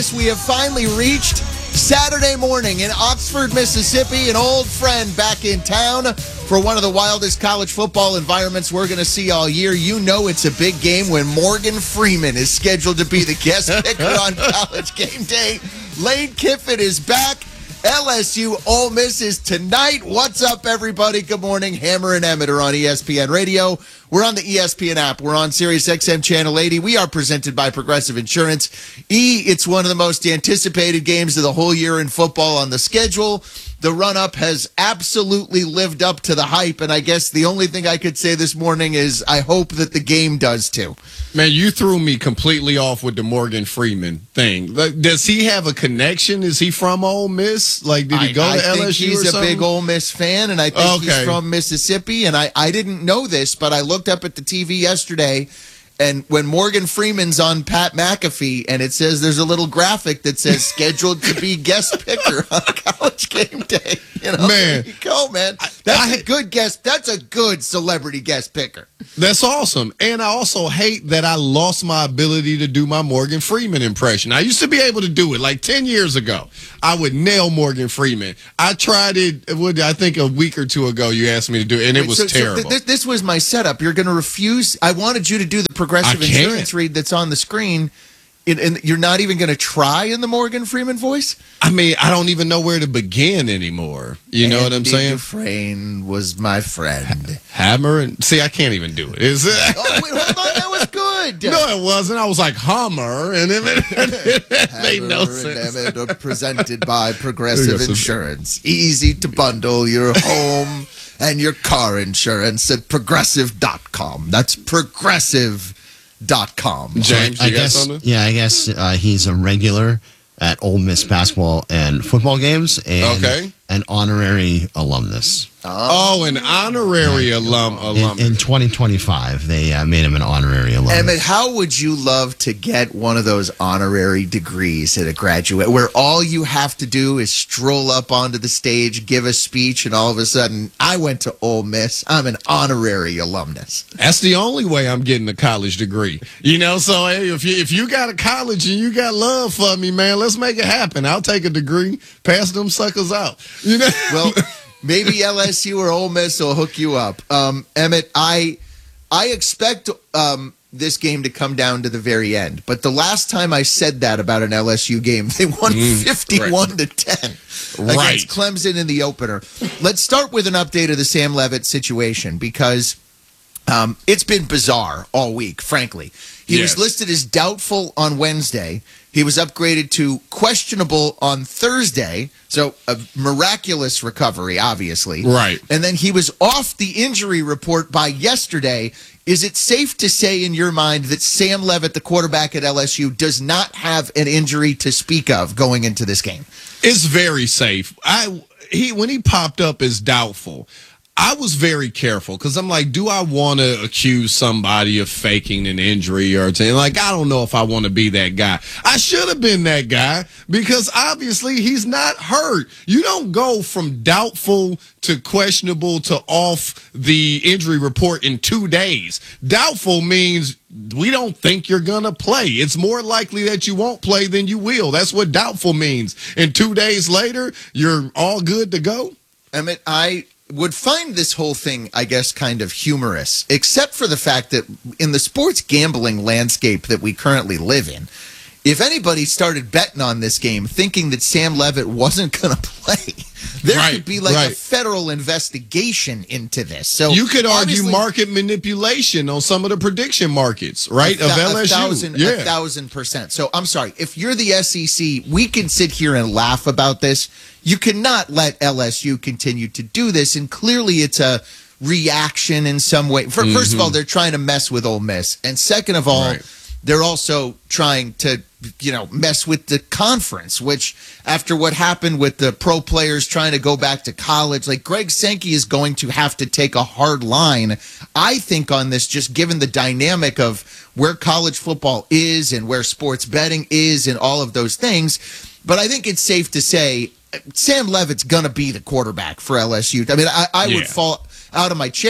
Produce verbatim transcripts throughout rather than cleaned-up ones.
Miss, we have finally reached Saturday morning in Oxford, Mississippi. An old friend back in town for one of the wildest college football environments we're going to see all year. You know it's a big game when Morgan Freeman is scheduled to be the guest picker on College Game Day. Lane Kiffin is back. L S U Ole Miss is tonight. What's up, everybody? Good morning. Hammer and Emmett are on E S P N Radio. We're on the E S P N app. We're on Sirius X M Channel eighty. We are presented by Progressive Insurance. E, it's one of the most anticipated games of the whole year in football on the schedule. The run-up has absolutely lived up to the hype, and I guess the only thing I could say this morning is I hope that the game does too. Man, you threw me completely off with the Morgan Freeman thing. Like, does he have a connection? Is he from Ole Miss? Like, did he I, go I to L S U think he's or a something? big Ole Miss fan, and I think Okay. he's from Mississippi. And I, I didn't know this, but I looked up at the T V yesterday, and when Morgan Freeman's on Pat McAfee, and it says there's a little graphic that says scheduled to be guest picker on College Game Day. You know, Man. there you go, man. That's I- a good guest. That's a good celebrity guest picker. That's awesome. And I also hate that I lost my ability to do my Morgan Freeman impression. I used to be able to do it like ten years ago. I would nail Morgan Freeman. I tried it, what, I think a week or two ago you asked me to do it, and it was so, so terrible. th- this was my setup. You're going to refuse. I wanted you to do the Progressive I can't. Insurance read that's on the screen, and, and you're not even going to try in the Morgan Freeman voice? I mean, I don't even know where to begin anymore. You know what I'm Andy saying? Dufresne was my friend. Hammer and see, I can't even do it. Is it? Oh, wait, hold on. That was good. No, it wasn't. I was like Hummer, and it, it, it made no Hammer sense. and Emmett are presented by Progressive Progressive. Insurance. Easy to bundle your home and your car insurance at progressive dot com. That's progressive dot com. James, I you got guess, something? yeah, I guess uh, he's a regular at Ole Miss basketball and football games, and Okay. an honorary alumnus. Oh, an honorary alum. alum. In, in twenty twenty-five, they uh, made him an honorary alumnus. Emmett, how would you love to get one of those honorary degrees at a graduate where all you have to do is stroll up onto the stage, give a speech, and all of a sudden, I went to Ole Miss. I'm an honorary alumnus. That's the only way I'm getting a college degree. You know, so hey, if you if you got a college and you got love for me, man, let's make it happen. I'll take a degree, pass them suckers out. You know, Well, maybe L S U or Ole Miss will hook you up. Um, Emmett, I I expect um, this game to come down to the very end. But the last time I said that about an L S U game, they won Mm, fifty-one to ten Right. against Clemson in the opener. Let's start with an update of the Sam Leavitt situation because um, it's been bizarre all week, frankly. He Yes. was listed as doubtful on Wednesday. He was upgraded to questionable on Thursday. So a miraculous recovery, obviously. Right. And then he was off the injury report by yesterday. Is it safe to say in your mind that Sam Leavitt, the quarterback at L S U, does not have an injury to speak of going into this game? it's very safe. I he when he popped up as doubtful, I was very careful because I'm like, do I want to accuse somebody of faking an injury or something? Like, I don't know if I want to be that guy. I should have been that guy because obviously he's not hurt. You don't go from doubtful to questionable to off the injury report in two days. Doubtful means we don't think you're going to play. It's more likely that you won't play than you will. That's what doubtful means. And two days later, you're all good to go. Emmett, I would find this whole thing, I guess, kind of humorous, except for the fact that in the sports gambling landscape that we currently live in, if anybody started betting on this game thinking that Sam Leavitt wasn't going to play, there Right, could be like right. a federal investigation into this. So You could argue obviously, market manipulation on some of the prediction markets, right? A, of thou- L S U. a thousand, yeah. a thousand percent. So I'm sorry. If you're the S E C, we can sit here and laugh about this. You cannot let L S U continue to do this. And clearly it's a reaction in some way. For, First of all, they're trying to mess with Ole Miss. And second of all, Right. they're also trying to, you know, mess with the conference, which after what happened with the pro players trying to go back to college, like Greg Sankey is going to have to take a hard line, I think, on this, just given the dynamic of where college football is and where sports betting is and all of those things. But I think it's safe to say Sam Leavitt's going to be the quarterback for L S U. I mean, I, I Yeah. would fall out of my chair.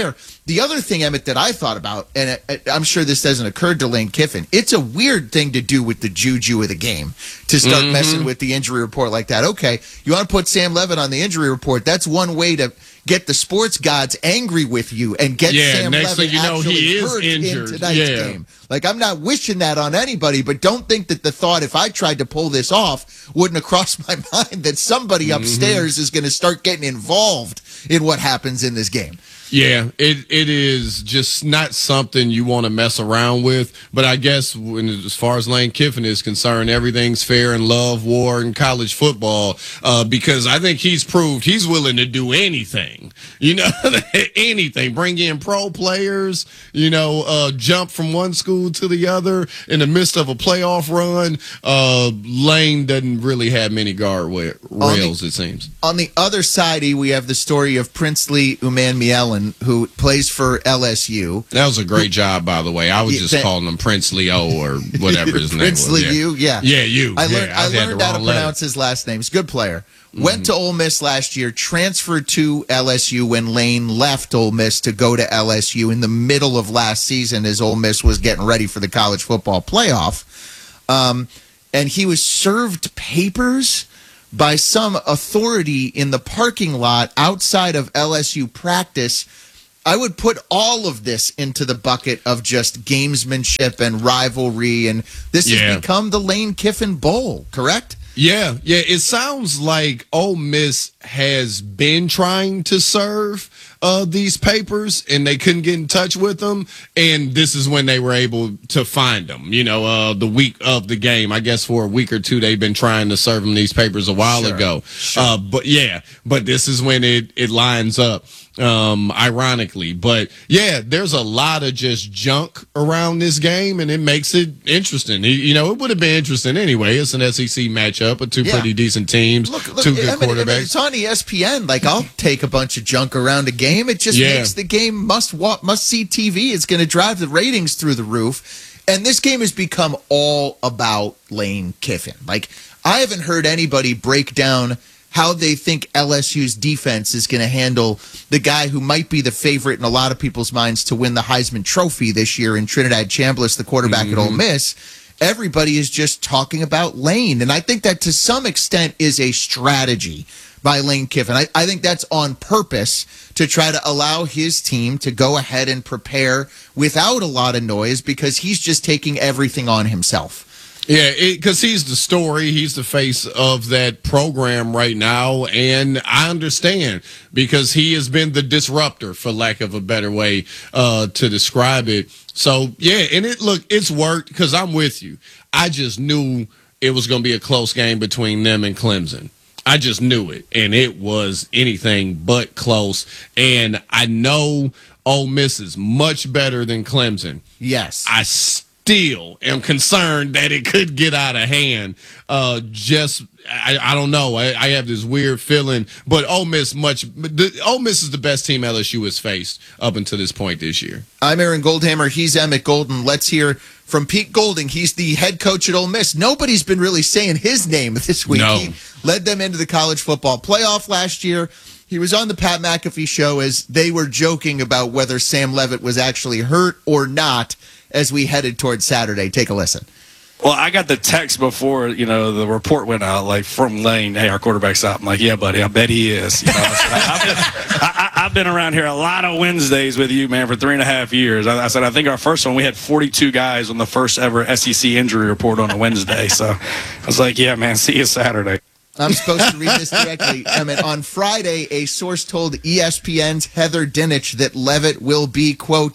The other thing, Emmett, that I thought about, and I'm sure this doesn't occur to Lane Kiffin, it's a weird thing to do with the juju of the game, to start mm-hmm. messing with the injury report like that. Okay, you want to put Sam Levitt on the injury report, that's one way to get the sports gods angry with you and get yeah, Sam next Levitt thing you know, actually he is hurt injured. in tonight's yeah. game. Like, I'm not wishing that on anybody, but don't think that the thought, if I tried to pull this off, wouldn't have crossed my mind that somebody mm-hmm. upstairs is going to start getting involved in what happens in this game. Yeah, it it is just not something you want to mess around with. But I guess when, as far as Lane Kiffin is concerned, everything's fair in love, war, and college football. Uh, because I think he's proved he's willing to do anything. You know, anything. Bring in pro players. You know, uh, jump from one school to the other in the midst of a playoff run. Uh, Lane doesn't really have many guard rails, the, it seems. On the other side, we have the story of Princely Umanmielen, who plays for L S U. That was a great job, by the way. I was just yeah, calling him Prince Leo or whatever his name was. Princely yeah. U, yeah. Yeah, you. I learned, yeah, I learned how to letter. pronounce his last name. He's a good player. Mm-hmm. Went to Ole Miss last year, transferred to L S U when Lane left Ole Miss to go to L S U in the middle of last season as Ole Miss was getting ready for the college football playoff. Um, and he was served papers by some authority in the parking lot outside of L S U practice. I would put all of this into the bucket of just gamesmanship and rivalry, and this yeah. has become the Lane Kiffin Bowl, correct? Yeah, yeah. It sounds like Ole Miss has been trying to serve uh, these papers, and they couldn't get in touch with them. And this is when they were able to find them. You know, uh, the week of the game, I guess for a week or two, they've been trying to serve them these papers a while sure. ago. Sure. Uh, but yeah, but this is when it it lines up. Um, ironically, but yeah, there's a lot of just junk around this game, and it makes it interesting. You know, it would have been interesting anyway. It's an S E C matchup with two yeah. pretty decent teams, look, look, two good I mean, quarterbacks. I mean, it's on E S P N. Like, I'll take a bunch of junk around a game. It just yeah. makes the game must walk, must see T V. It's going to drive the ratings through the roof. And this game has become all about Lane Kiffin. Like, I haven't heard anybody break down how they think L S U's defense is going to handle the guy who might be the favorite in a lot of people's minds to win the Heisman Trophy this year in Trinidad Chambliss, the quarterback mm-hmm. at Ole Miss. Everybody is just talking about Lane. And I think that to some extent is a strategy by Lane Kiffin. I, I think that's on purpose to try to allow his team to go ahead and prepare without a lot of noise because he's just taking everything on himself. Yeah, because he's the story. He's the face of that program right now. And I understand because he has been the disruptor, for lack of a better way uh, to describe it. So, yeah, and it look, it's worked because I'm with you. I just knew it was going to be a close game between them and Clemson. I just knew it, and it was anything but close. And I know Ole Miss is much better than Clemson. Yes. I still am concerned that it could get out of hand. Uh, just, I, I don't know. I, I have this weird feeling, but Ole Miss much. The, Ole Miss is the best team L S U has faced up until this point this year. I'm Aaron Goldhammer. He's Emmett Golden. Let's hear from Pete Golding. He's the head coach at Ole Miss. Nobody's been really saying his name this week. No. He led them into the college football playoff last year. He was on the Pat McAfee show as they were joking about whether Sam Levitt was actually hurt or not as we headed towards Saturday. Take a listen. Well, I got the text before, you know, the report went out, like, from Lane, hey, our quarterback's out. I'm like, yeah, buddy, I bet he is. You know, I said, I've, been, I, I've been around here a lot of Wednesdays with you, man, for three and a half years. I, I said, I think our first one, we had forty-two guys on the first ever S E C injury report on a Wednesday. So I was like, yeah, man, see you Saturday. I'm supposed to read this directly. I mean, on Friday, a source told E S P N's Heather Dinich that Levitt will be, quote,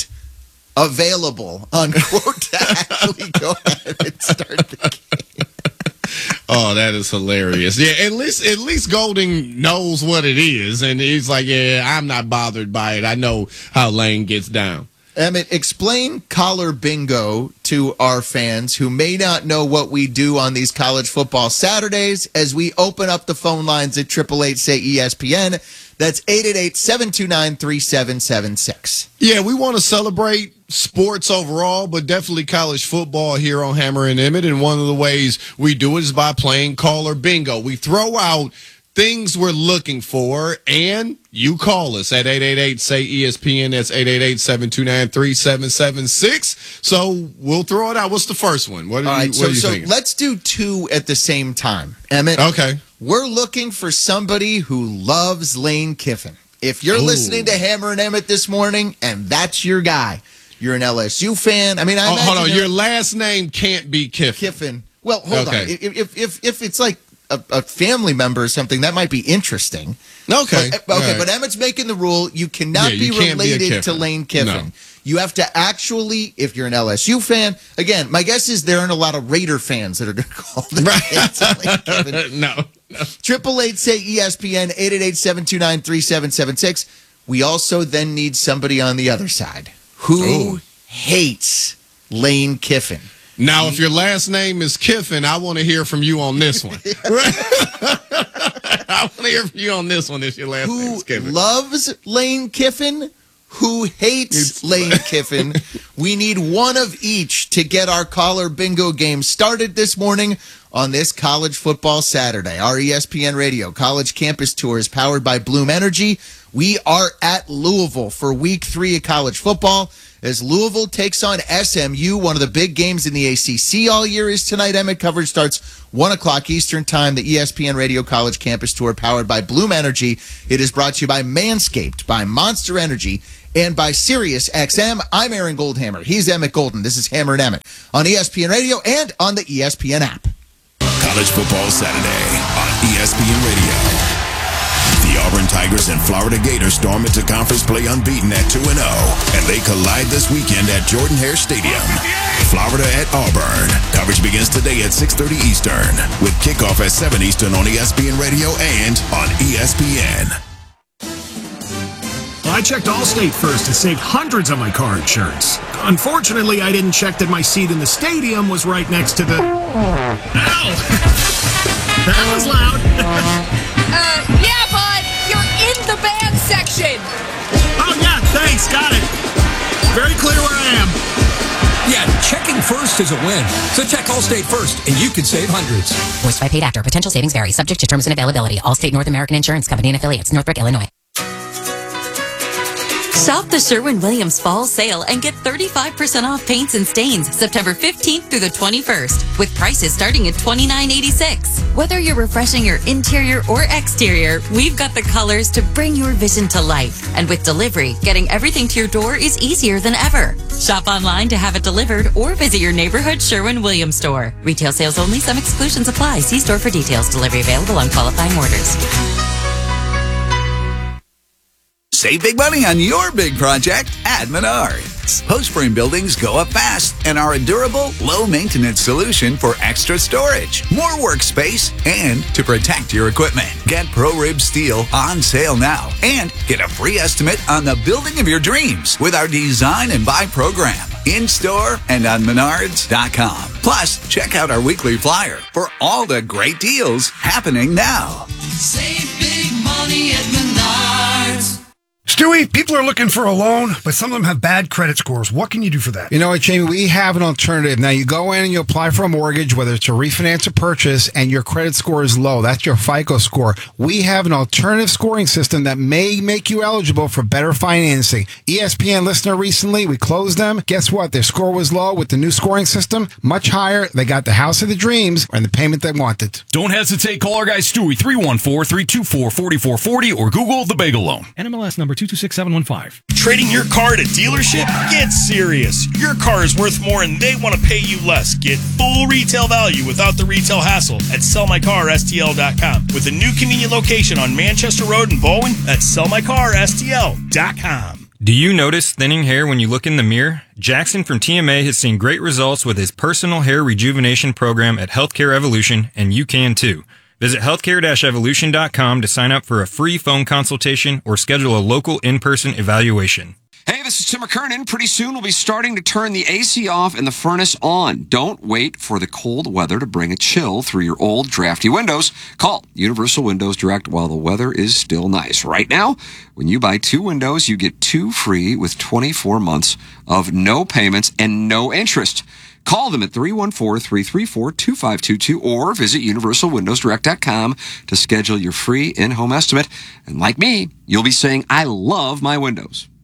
available, unquote, to actually go ahead and start the game. Oh, that is hilarious. Yeah, at least at least Golding knows what it is, and he's like, yeah, I'm not bothered by it. I know how Lane gets down. Emmett, explain collar bingo to our fans who may not know what we do on these college football Saturdays as we open up the phone lines at eight eight eight, say E S P N. That's eight eight eight, seven two nine, three seven seven six. Yeah, we want to celebrate sports overall, but definitely college football here on Hammer and Emmett. And one of the ways we do it is by playing caller bingo. We throw out things we're looking for, and you call us at eight eight eight, say E S P N. That's eight eight eight, seven two nine, three seven seven six. So we'll throw it out. What's the first one? What are All you, right, what so, are you so thinking? let's do two at the same time. Emmett, Okay. we're looking for somebody who loves Lane Kiffin. If you're Ooh. listening to Hammer and Emmett this morning and that's your guy, you're an L S U fan. I mean, I Oh, hold imagine on. you're- Your last name can't be Kiffin. Kiffin. Well, hold Okay. on. If, if if if it's like a, a family member or something, that might be interesting. Okay. But, okay, All right. but Emmett's making the rule. You cannot Yeah, you be can't be a related to Kiffin. Lane Kiffin. No. You have to actually, if you're an L S U fan, again, my guess is there aren't a lot of Raider fans that are going to call the Lane Kiffin. no. no. Triple eight say E S P N eight eight eight seven two nine three seven seven six. We also then need somebody on the other side who Ooh. hates Lane Kiffin. Now, if your last name is Kiffin, I want to hear from you on this one. I want to hear from you on this one if your last name Who is Kiffin. loves Lane Kiffin? Who hates Lane Kiffin? We need one of each to get our caller bingo game started this morning on this College Football Saturday. Our E S P N Radio College Campus Tour is powered by Bloom Energy. We are at Louisville for week three of college football as Louisville takes on S M U. One of the big games in the A C C all year is tonight. Emmett, coverage starts one o'clock Eastern Time. The E S P N Radio College Campus Tour powered by Bloom Energy. It is brought to you by Manscaped, by Monster Energy, and by Sirius X M. I'm Aaron Goldhammer. He's Emmett Golden. This is Hammer and Emmett on E S P N Radio and on the E S P N app. College Football Saturday on E S P N Radio. The Auburn Tigers and Florida Gators storm into conference play unbeaten at two and oh, and they collide this weekend at Jordan-Hare Stadium. Florida at Auburn. Coverage begins today at six thirty Eastern, with kickoff at seven Eastern on E S P N Radio and on E S P N. I checked Allstate first and saved hundreds on my car insurance. Unfortunately, I didn't check that my seat in the stadium was right next to the... Ow! That was loud. Uh, yeah, bud, you're in the bad section. Oh, yeah, thanks, got it. Very clear where I am. Yeah, checking first is a win. So check Allstate first, and you can save hundreds. Voiced by paid actor. Potential savings vary. Subject to terms and availability. Allstate North American Insurance Company and affiliates. Northbrook, Illinois. Shop the Sherwin-Williams Fall Sale and get thirty-five percent off paints and stains September fifteenth through the twenty-first, with prices starting at twenty-nine eighty-six. Whether you're refreshing your interior or exterior, we've got the colors to bring your vision to life. And with delivery, getting everything to your door is easier than ever. Shop online to have it delivered or visit your neighborhood Sherwin-Williams store. Retail sales only. Some exclusions apply. See store for details. Delivery available on qualifying orders. Save big money on your big project at Menards. Post-frame buildings go up fast and are a durable, low-maintenance solution for extra storage, more workspace, and to protect your equipment. Get ProRib Steel on sale now and get a free estimate on the building of your dreams with our Design and Buy program in-store and on menards dot com. Plus, check out our weekly flyer for all the great deals happening now. Save big money at Menards. Stewie, people are looking for a loan, but some of them have bad credit scores. What can you do for that? You know what, Jamie? We have an alternative. Now, you go in and you apply for a mortgage, whether it's a refinance or purchase, and your credit score is low. That's your FICO score. We have an alternative scoring system that may make you eligible for better financing. E S P N listener recently, we closed them. Guess what? Their score was low. With the new scoring system, much higher. They got the house of the dreams and the payment they wanted. Don't hesitate. Call our guy Stewie, three one four, three two four, four four four zero, or Google the Bagel Loan. N M L S number two two six seven one five. Trading your car at a dealership? Get serious. Your car is worth more and they want to pay you less. Get full retail value without the retail hassle at sell my car S T L dot com. With a new convenient location on Manchester Road in Baldwin, that's sell my car S T L dot com. Do you notice thinning hair when you look in the mirror? Jackson from T M A has seen great results with his personal hair rejuvenation program at Healthcare Evolution, and you can too. Visit healthcare dash evolution dot com to sign up for a free phone consultation or schedule a local in-person evaluation. Hey, this is Tim McKernan. Pretty soon we'll be starting to turn the A C off and the furnace on. Don't wait for the cold weather to bring a chill through your old, drafty windows. Call Universal Windows Direct while the weather is still nice. Right now, when you buy two windows, you get two free with twenty-four months of no payments and no interest. Call them at three one four, three three four, two five two two or visit universal windows direct dot com to schedule your free in-home estimate. And like me, you'll be saying, I love my windows.